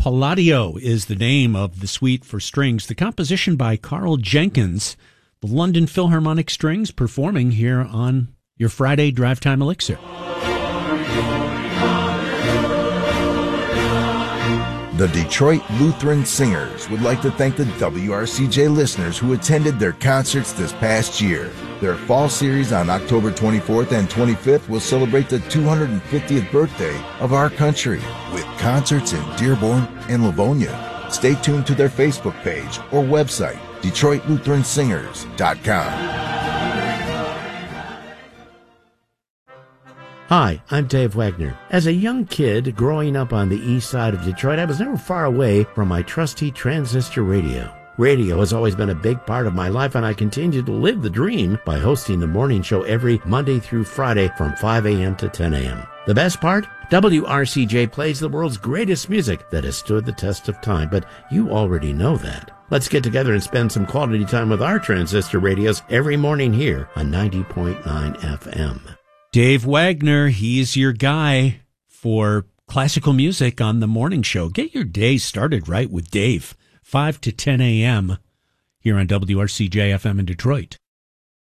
Palladio is the name of the suite for strings. The composition by Carl Jenkins, the London Philharmonic Strings, performing here on your Friday Drive Time Elixir. The Detroit Lutheran Singers would like to thank the WRCJ listeners who attended their concerts this past year. Their fall series on October 24th and 25th will celebrate the 250th birthday of our country with concerts in Dearborn and Livonia. Stay tuned to their Facebook page or website, DetroitLutheransingers.com. Hi, I'm Dave Wagner. As a young kid growing up on the east side of Detroit, I was never far away from my trusty transistor radio. Radio has always been a big part of my life, and I continue to live the dream by hosting the morning show every Monday through Friday from 5 a.m. to 10 a.m. The best part? WRCJ plays the world's greatest music that has stood the test of time, but you already know that. Let's get together and spend some quality time with our transistor radios every morning here on 90.9 FM. Dave Wagner, he's your guy for classical music on the morning show. Get your day started right with Dave, 5 to 10 a.m. here on WRCJ FM in Detroit.